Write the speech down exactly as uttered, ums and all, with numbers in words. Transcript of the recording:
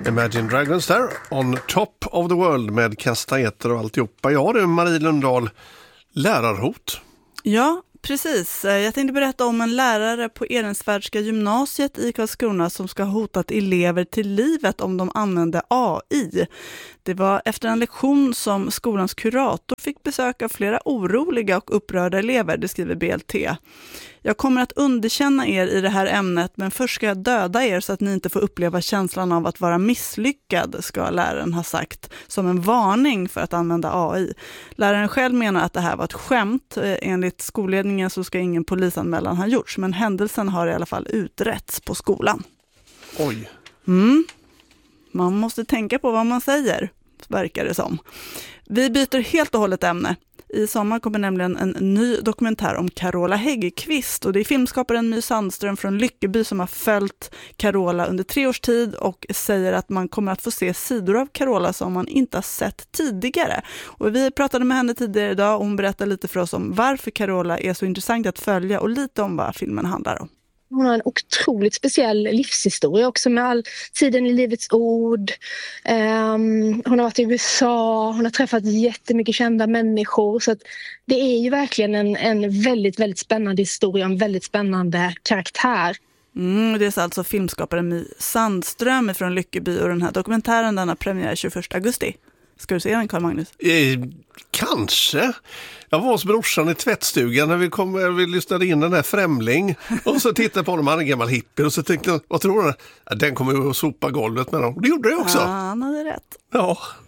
Imagine Dragons där, On Top of the World med kastaneter och alltihopa. Ja du, Marie Lundahl, lärarhot. Ja, precis. Jag tänkte berätta om en lärare på Ehrensvärdska gymnasiet i Karlskrona som ska ha hotat elever till livet om de använde A I. Det var efter en lektion som skolans kurator fick besöka flera oroliga och upprörda elever, det skriver B L T. Jag kommer att underkänna er i det här ämnet, men först ska jag döda er så att ni inte får uppleva känslan av att vara misslyckad, ska läraren ha sagt, som en varning för att använda A I. Läraren själv menar att det här var ett skämt. Enligt skolledningen så ska ingen polisanmälan ha gjorts, men händelsen har i alla fall utretts på skolan. Oj. Mm. Man måste tänka på vad man säger, verkar det som. Vi byter helt och hållet ämne. I sommar kommer nämligen en ny dokumentär om Carola Häggkvist, och det är filmskaparen My Sandström från Lyckeby som har följt Carola under tre års tid och säger att man kommer att få se sidor av Carola som man inte har sett tidigare. Och vi pratade med henne tidigare idag och hon berättade lite för oss om varför Carola är så intressant att följa och lite om vad filmen handlar om. Hon har en otroligt speciell livshistoria också med all tiden i Livets ord. Um, hon har varit i U S A, hon har träffat jättemycket kända människor. Så att det är ju verkligen en, en väldigt, väldigt spännande historia, en väldigt spännande karaktär. Mm, det är alltså filmskaparen My Sandström från Lyckeby, och den här dokumentären den har premiär tjugoförsta augusti. Ska du se den, Carl Magnus? Eh, kanske. Jag var hos brorsan i tvättstugan när vi, kom, vi lyssnade in den här Främling och så tittade på honom, han är en gammal hippie, och så tänkte jag, vad tror du? Ja, den kommer ju att sopa golvet med dem. Det gjorde jag också. Ja, han hade rätt. Ja.